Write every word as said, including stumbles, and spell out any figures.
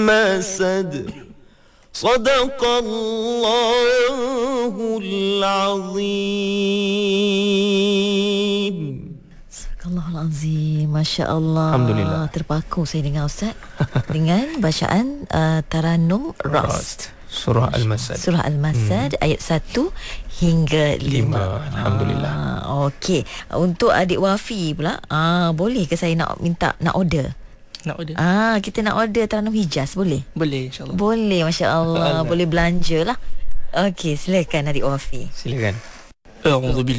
masad. Sadaqallahul azim. Astagfirullahalazim. Masya Allah. Alhamdulillah. Terpaku saya dengan Ustaz dengan bacaan uh, Taranum Ras. Surah Al-Masad. Surah Al-Masad hmm. ayat satu hingga lima. Alhamdulillah. Ah, okey. Untuk adik Wafi pula, ah boleh ke saya nak minta nak order? Nak order? Ah, kita nak order Taranum Hijaz, boleh? Boleh, insya-Allah. Boleh, masya-Allah. Boleh belanja lah. Okey, silakan adik Wafi. Silakan. A'udzubillah